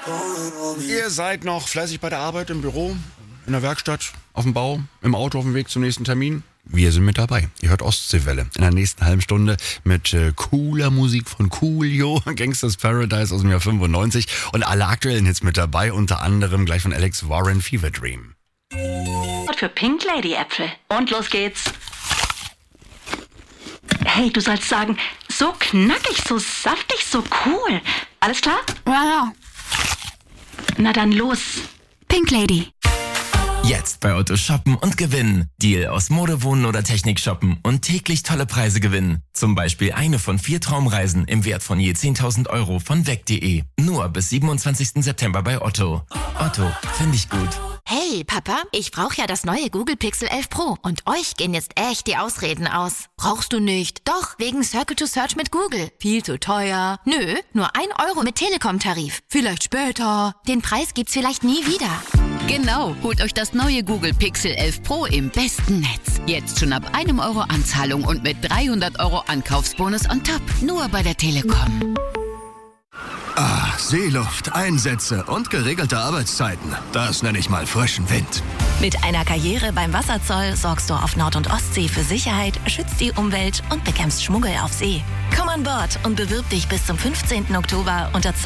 Ihr seid noch fleißig bei der Arbeit im Büro, in der Werkstatt, auf dem Bau, im Auto auf dem Weg zum nächsten Termin. Wir sind mit dabei. Ihr hört Ostseewelle in der nächsten halben Stunde mit cooler Musik von Coolio, Gangsters Paradise aus dem Jahr 95 und alle aktuellen Hits mit dabei, unter anderem gleich von Alex Warren, Fever Dream. Für Pink Lady Äpfel. Und los geht's. Hey, du sollst sagen, so knackig, so saftig, so cool. Alles klar? Ja. Na dann los. Pink Lady. Jetzt bei Otto shoppen und gewinnen. Deal aus Mode, Wohnen oder Technik shoppen und täglich tolle Preise gewinnen. Zum Beispiel eine von 4 Traumreisen im Wert von je 10.000 Euro von weg.de. Nur bis 27. September bei Otto. Otto, finde ich gut. Hey, Papa, ich brauche ja das neue Google Pixel 11 Pro und euch gehen jetzt echt die Ausreden aus. Brauchst du nicht? Doch, wegen Circle to Search mit Google. Viel zu teuer. Nö, nur 1 Euro mit Telekom-Tarif. Vielleicht später. Den Preis gibt's vielleicht nie wieder. Genau, holt euch das neue Google Pixel 11 Pro im besten Netz. Jetzt schon ab 1 Euro Anzahlung und mit 300 Euro Ankaufsbonus on top. Nur bei der Telekom. Seeluft, Einsätze und geregelte Arbeitszeiten. Das nenne ich mal frischen Wind. Mit einer Karriere beim Wasserzoll sorgst du auf Nord- und Ostsee für Sicherheit, schützt die Umwelt und bekämpfst Schmuggel auf See. Komm an Bord und bewirb dich bis zum 15. Oktober unter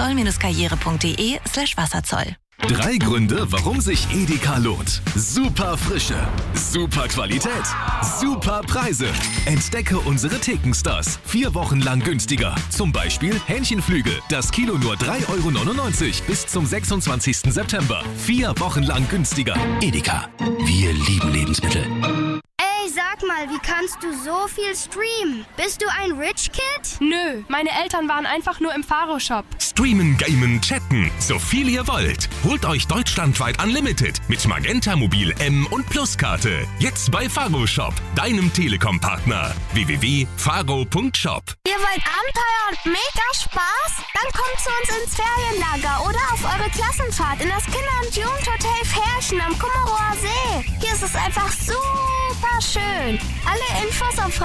zoll-karriere.de/Wasserzoll. 3 Gründe, warum sich Edeka lohnt. Super Frische, super Qualität, super Preise. Entdecke unsere Thekenstars. 4 Wochen lang günstiger. Zum Beispiel Hähnchenflügel. Das Kilo nur 3,99 € bis zum 26. September. 4 Wochen lang günstiger. Edeka. Wir lieben Lebensmittel. Ey, sag mal, wie kannst du so viel streamen? Bist du ein Rich Kid? Nö, meine Eltern waren einfach nur im Faro-Shop. Streamen, gamen, chatten, so viel ihr wollt. Holt euch deutschlandweit Unlimited mit Magenta Mobil M und Plus-Karte. Jetzt bei Faro Shop, deinem Telekom-Partner. www.faro.shop. Ihr wollt Abenteuer und mega Spaß? Dann kommt zu uns ins Ferienlager oder auf eure Klassenfahrt in das Kinder- und Jugendhotel Ferchen am Kummerower See. Hier ist es einfach super schön. Alle Infos auf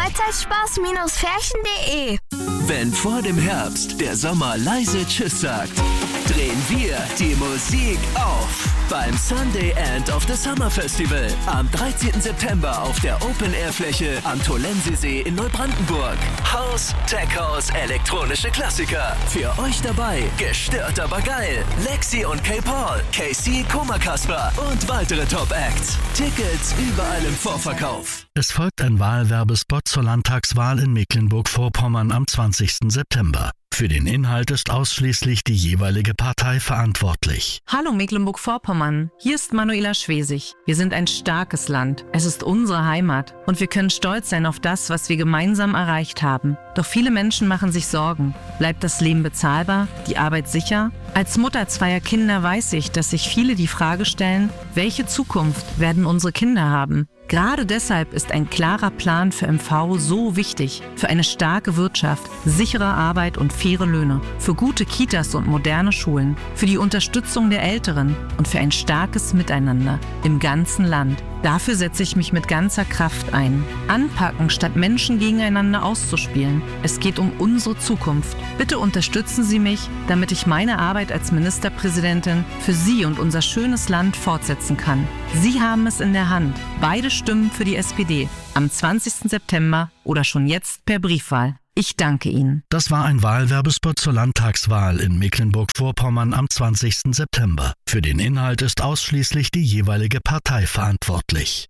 freizeitspaß-ferchen.de. Wenn vor dem Herbst der Sommer leise Tschüss sagt, drehen wir die Musik auf. Beim Sunday End of the Summer Festival am 13. September auf der Open-Air-Fläche am Tolensisee in Neubrandenburg. House, Tech House, elektronische Klassiker. Für euch dabei, gestört aber geil. Lexi und K-Paul, KC, Koma Kasper und weitere Top-Acts. Tickets überall im Vorverkauf. Es folgt ein Wahlwerbespot zur Landtagswahl in Mecklenburg-Vorpommern am 20. September. Für den Inhalt ist ausschließlich die jeweilige Partei verantwortlich. Hallo Mecklenburg-Vorpommern, hier ist Manuela Schwesig. Wir sind ein starkes Land. Es ist unsere Heimat und wir können stolz sein auf das, was wir gemeinsam erreicht haben. Doch viele Menschen machen sich Sorgen. Bleibt das Leben bezahlbar? Die Arbeit sicher? Als Mutter 2 Kinder weiß ich, dass sich viele die Frage stellen, welche Zukunft werden unsere Kinder haben? Gerade deshalb ist ein klarer Plan für MV so wichtig. Für eine starke Wirtschaft, sichere Arbeit und faire Löhne. Für gute Kitas und moderne Schulen. Für die Unterstützung der Älteren und für ein starkes Miteinander im ganzen Land. Dafür setze ich mich mit ganzer Kraft ein. Anpacken, statt Menschen gegeneinander auszuspielen. Es geht um unsere Zukunft. Bitte unterstützen Sie mich, damit ich meine Arbeit als Ministerpräsidentin für Sie und unser schönes Land fortsetzen kann. Sie haben es in der Hand. Beide Stimmen für die SPD. Am 20. September oder schon jetzt per Briefwahl. Ich danke Ihnen. Das war ein Wahlwerbespot zur Landtagswahl in Mecklenburg-Vorpommern am 20. September. Für den Inhalt ist ausschließlich die jeweilige Partei verantwortlich.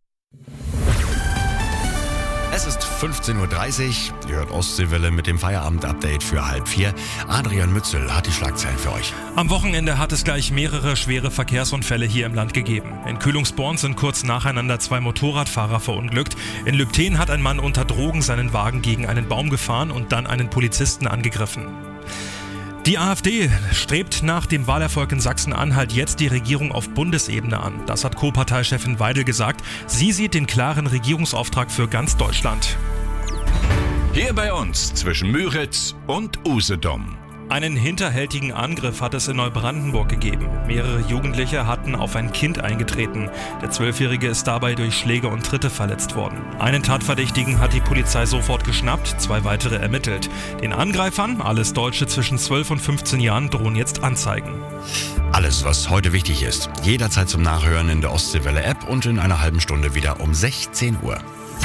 Es ist 15:30 Uhr. Ihr hört Ostseewelle mit dem Feierabend-Update für 3:30. Adrian Mützel hat die Schlagzeilen für euch. Am Wochenende hat es gleich mehrere schwere Verkehrsunfälle hier im Land gegeben. In Kühlungsborn sind kurz nacheinander 2 Motorradfahrer verunglückt. In Lübten hat ein Mann unter Drogen seinen Wagen gegen einen Baum gefahren und dann einen Polizisten angegriffen. Die AfD strebt nach dem Wahlerfolg in Sachsen-Anhalt jetzt die Regierung auf Bundesebene an. Das hat Co-Parteichefin Weidel gesagt. Sie sieht den klaren Regierungsauftrag für ganz Deutschland. Hier bei uns zwischen Müritz und Usedom. Einen hinterhältigen Angriff hat es in Neubrandenburg gegeben. Mehrere Jugendliche hatten auf ein Kind eingetreten. Der 12-Jährige ist dabei durch Schläge und Tritte verletzt worden. Einen Tatverdächtigen hat die Polizei sofort geschnappt, 2 weitere ermittelt. Den Angreifern, alles Deutsche zwischen 12 und 15 Jahren, drohen jetzt Anzeigen. Alles, was heute wichtig ist, jederzeit zum Nachhören in der Ostseewelle-App und in einer halben Stunde wieder um 16 Uhr.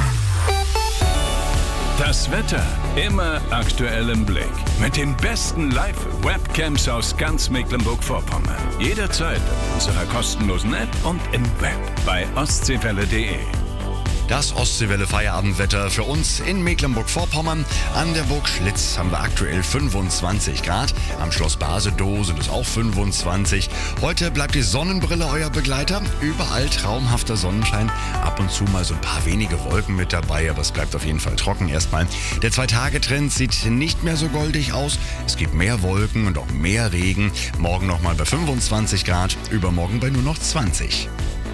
Das Wetter immer aktuell im Blick. Mit den besten Live-Webcams aus ganz Mecklenburg-Vorpommern. Jederzeit in unserer kostenlosen App und im Web bei ostseewelle.de. Das Ostseewelle-Feierabendwetter für uns in Mecklenburg-Vorpommern. An der Burg Schlitz haben wir aktuell 25 Grad. Am Schloss Basedow sind es auch 25. Heute bleibt die Sonnenbrille euer Begleiter. Überall traumhafter Sonnenschein. Ab und zu mal so ein paar wenige Wolken mit dabei, aber es bleibt auf jeden Fall trocken erstmal. Der 2-Tage-Trend sieht nicht mehr so goldig aus. Es gibt mehr Wolken und auch mehr Regen. Morgen nochmal bei 25 Grad, übermorgen bei nur noch 20.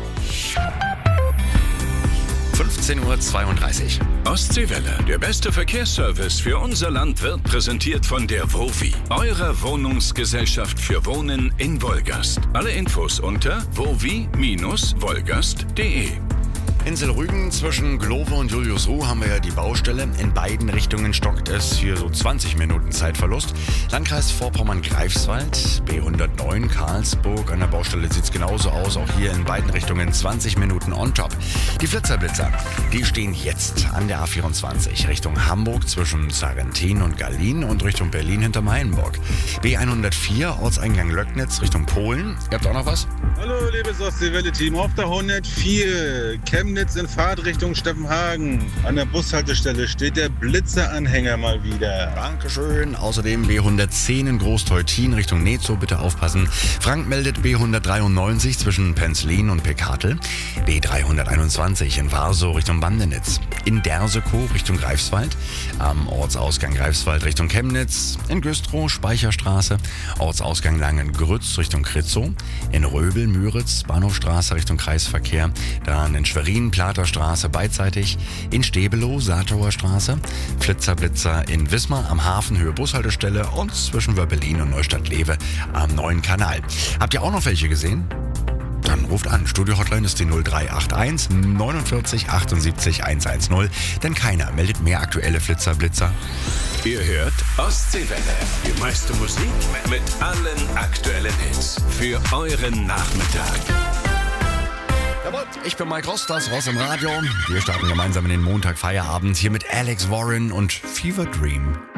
15:32 Uhr. Ostseewelle, der beste Verkehrsservice für unser Land, wird präsentiert von der WOWI, eurer Wohnungsgesellschaft für Wohnen in Wolgast. Alle Infos unter wowi-wolgast.de. Insel Rügen zwischen Glove und Juliusruh haben wir ja die Baustelle. In beiden Richtungen stockt es hier so 20 Minuten Zeitverlust. Landkreis Vorpommern-Greifswald, B109 Karlsburg. An der Baustelle sieht es genauso aus. Auch hier in beiden Richtungen 20 Minuten on top. Die Flitzerblitzer, die stehen jetzt an der A24 Richtung Hamburg zwischen Sarrentin und Gallien und Richtung Berlin hinter Meilenburg. B104 Ortseingang Löcknitz Richtung Polen. Ihr habt auch noch was? Hallo, liebes Ostseewelle-Team. Auf der 104 Chemnitz in Fahrtrichtung Steffenhagen. An der Bushaltestelle steht der Blitzeranhänger mal wieder. Dankeschön. Außerdem B110 in Großteutin Richtung Nezow. Bitte aufpassen. Frank meldet B193 zwischen Penzlin und Pekatel. B321 in Warsow Richtung Bandenitz. In Dersekow Richtung Greifswald. Am Ortsausgang Greifswald Richtung Chemnitz. In Güstrow Speicherstraße. Ortsausgang Langengrütz Richtung Kritzow. In Röbel Müritz Bahnhofstraße Richtung Kreisverkehr. Dann in Schwerin Platerstraße beidseitig. In Stebelow Saatauer Straße. Flitzerblitzer in Wismar am Hafen Höhe Bushaltestelle und zwischen Wörbelin und Neustadt-Lewe am neuen Kanal. Habt ihr auch noch welche gesehen? Dann ruft an. Studio-Hotline ist die 0381 49 78 110. Denn keiner meldet mehr aktuelle Flitzer-Blitzer. Ihr hört Ostseewelle. Die meiste Musik mit allen aktuellen Hits. Für euren Nachmittag. Jawohl, ich bin Mike Ross, das Ross im Radio. Wir starten gemeinsam in den Montag Feierabend hier mit Alex Warren und Fever Dream.